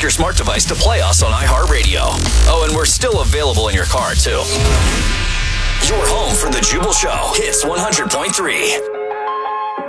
your smart device to play us on iHeartRadio. Oh, and we're still available in your car, too. Your home for the Jubal Show. Hits 100.3.